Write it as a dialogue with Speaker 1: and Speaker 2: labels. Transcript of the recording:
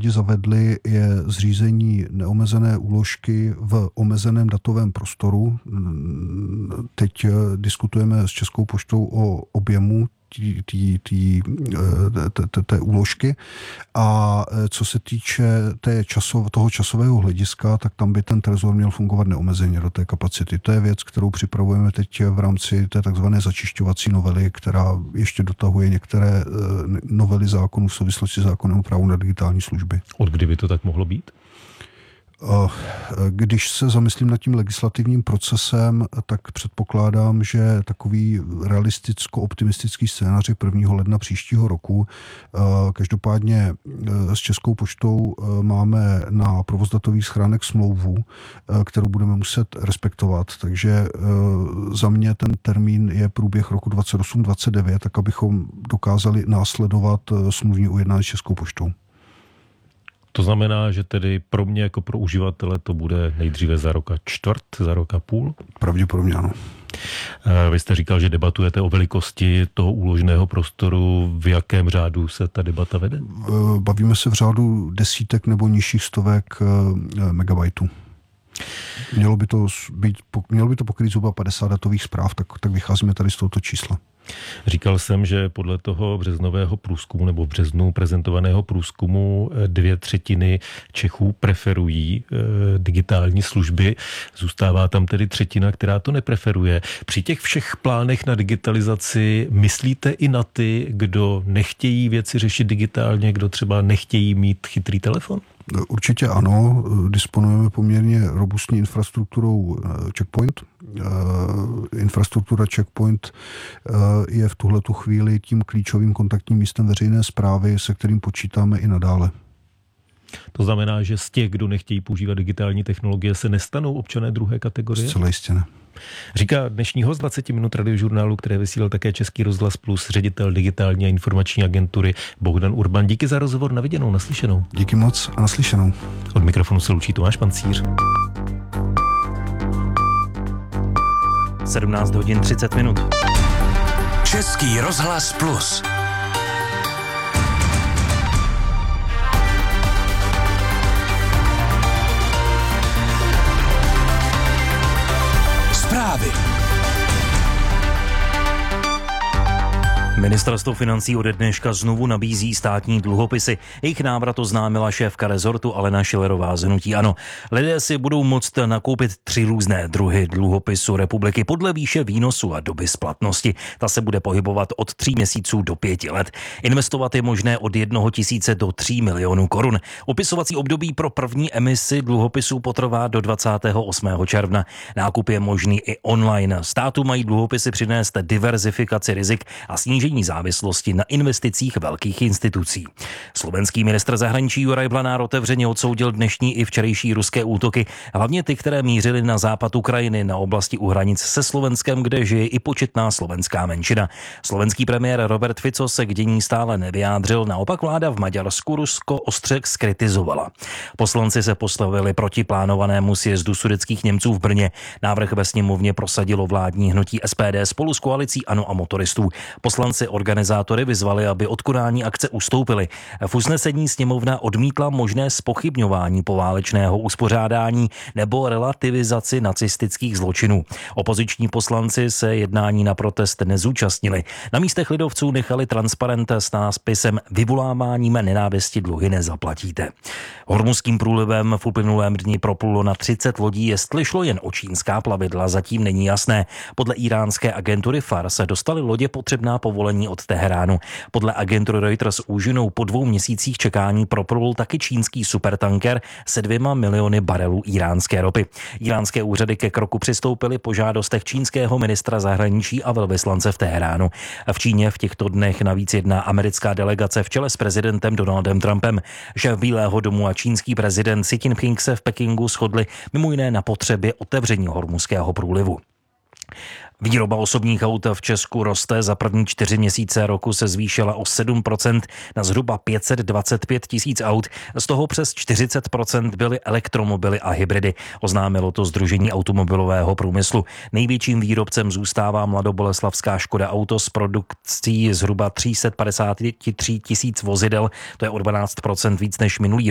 Speaker 1: rádi zavedli, je zřízení neomezené úložky v omezeném datovém prostoru. Teď diskutujeme s Českou poštou o objemu té úložky. A co se týče toho časového hlediska, tak tam by ten trezor měl fungovat neomezeně do té kapacity. To je věc, kterou připravujeme teď v rámci té takzvané začišťovací novely, která ještě dotahuje některé novely zákonů v souvislosti s zákonem o právu na digitální služby.
Speaker 2: Od kdy by to tak mohlo být?
Speaker 1: Když se zamyslím nad tím legislativním procesem, tak předpokládám, že takový realisticko-optimistický scénář je 1. ledna příštího roku. Každopádně s Českou poštou máme na provoz datových schránek smlouvu, kterou budeme muset respektovat. Takže za mě ten termín je průběh roku 28-29, tak abychom dokázali následovat smluvní ujednání s Českou poštou.
Speaker 2: To znamená, že tedy pro mě jako pro uživatele to bude nejdříve za rok a čtvrt, za rok a půl?
Speaker 1: Pravděpodobně ano.
Speaker 2: Vy jste říkal, že debatujete o velikosti toho úložného prostoru. V jakém řádu se ta debata vede?
Speaker 1: Bavíme se v řádu desítek nebo nižších stovek megabajtů. Mělo by to pokrýt zhruba 50 datových zpráv, tak vycházíme tady z tohoto čísla.
Speaker 2: Říkal jsem, že podle toho březnového průzkumu nebo v březnu prezentovaného průzkumu 2/3 Čechů preferují digitální služby. Zůstává tam tedy 1/3, která to nepreferuje. Při těch všech plánech na digitalizaci myslíte i na ty, kdo nechtějí věci řešit digitálně, kdo třeba nechtějí mít chytrý telefon?
Speaker 1: Určitě ano, disponujeme poměrně robustní infrastrukturou Checkpoint. Infrastruktura Checkpoint je v tuhletu chvíli tím klíčovým kontaktním místem veřejné správy, se kterým počítáme i nadále.
Speaker 2: To znamená, že z těch, kdo nechtějí používat digitální technologie, se nestanou občané druhé kategorie?
Speaker 1: Zcela jistě ne.
Speaker 2: Říká dnešní host 20 minut radiožurnálu, které vysílal také Český rozhlas Plus, ředitel digitální a informační agentury Bohdan Urban. Díky za rozhovor, na viděnou, naslyšenou.
Speaker 1: Díky moc a naslyšenou.
Speaker 2: Od mikrofonu se loučí Tomáš Pancíř.
Speaker 3: 17 hodin 30 minut.
Speaker 4: Český rozhlas Plus. Zprávy.
Speaker 3: Ministerstvo financí ode dneška znovu nabízí státní dluhopisy. Jejich návrat oznámila šéfka rezortu Alena Schillerová z hnutí ANO. Lidé si budou moct nakoupit 3 různé druhy dluhopisu republiky podle výše výnosu a doby splatnosti. Ta se bude pohybovat od 3 měsíců do 5 let. Investovat je možné od 1 000 do 3 milionů korun. Opisovací období pro první emisi dluhopisů potrvá do 28. června. Nákup je možný i online. Státu mají dluhopisy přinést diverzifikaci rizik a snížení závislosti na investicích velkých institucí. Slovenský ministr zahraničí Juraj Blanár otevřeně odsoudil dnešní i včerejší ruské útoky, hlavně ty, které mířily na západ Ukrajiny, na oblasti u hranic se Slovenskem, kde žije i početná slovenská menšina. Slovenský premiér Robert Fico se k dění stále nevyjádřil, naopak vláda v Maďarsku Rusko ostře zkritizovala. Poslanci se postavili proti plánovanému sjezdu sudetských Němců v Brně. Návrh ve sněmovně prosadilo vládní hnutí SPD spolu s koalicí ANO a motoristů. Poslanci organizátory vyzvali, aby od konání akce ustoupili. V usnesení sněmovna odmítla možné zpochybňování poválečného uspořádání nebo relativizaci nacistických zločinů. Opoziční poslanci se jednání na protest nezúčastnili. Na místech lidovců nechali transparent s náspisem Vyvoláváním nenávisti dluhy nezaplatíte. Hormuzským průlivem v uplynulém dni proplulo na 30 lodí, jestli šlo jen o čínská plavidla, zatím není jasné. Podle íránské agentury Fars se dostaly lodě potřebná povolení od Teheránu. Podle agentury Reuters úžinou po 2 měsících čekání proplul taky čínský supertanker se 2 miliony barelů íránské ropy. Íránské úřady ke kroku přistoupily po žádostech čínského ministra zahraničí a velvyslance v Teheránu. V Číně v těchto dnech navíc jedná americká delegace v čele s prezidentem Donaldem Trumpem. Šéf Bílého domu a čínský prezident Xi Jinping se v Pekingu shodli mimo jiné na potřebě otevření Hormuzského průlivu. Výroba osobních aut v Česku roste. Za první 4 měsíce roku se zvýšila o 7% na zhruba 525 000 aut. Z toho přes 40% byly elektromobily a hybridy. Oznámilo to Sdružení automobilového průmyslu. Největším výrobcem zůstává mladoboleslavská Škoda Auto s produkcí zhruba 353 000 vozidel. To je o 12% víc než minulý